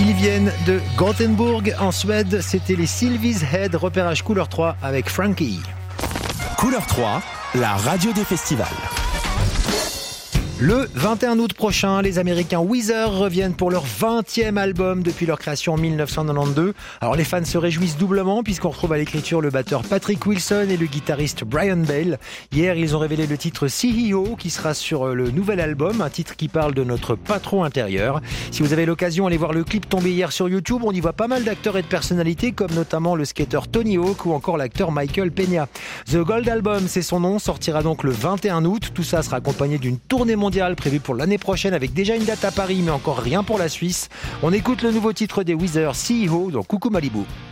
Ils viennent de Gothenburg en Suède. C'était les Sylvies Head, repérage couleur 3 avec Frankie. Couleur 3, la radio des festivals. Le 21 août prochain, les Américains Weezer reviennent pour leur 20e album depuis leur création en 1992. Alors les fans se réjouissent doublement puisqu'on retrouve à l'écriture le batteur Patrick Wilson et le guitariste Brian Bale. Hier, ils ont révélé le titre CEO qui sera sur le nouvel album, un titre qui parle de notre patron intérieur. Si vous avez l'occasion, allez voir le clip tombé hier sur YouTube. On y voit pas mal d'acteurs et de personnalités comme notamment le skateur Tony Hawk ou encore l'acteur Michael Peña. The Gold Album, c'est son nom, sortira donc le 21 août. Tout ça sera accompagné d'une tournée mondiale prévu pour l'année prochaine avec déjà une date à Paris mais encore rien pour la Suisse. On écoute le nouveau titre des Weezer, CEO, dans Coucou Malibu.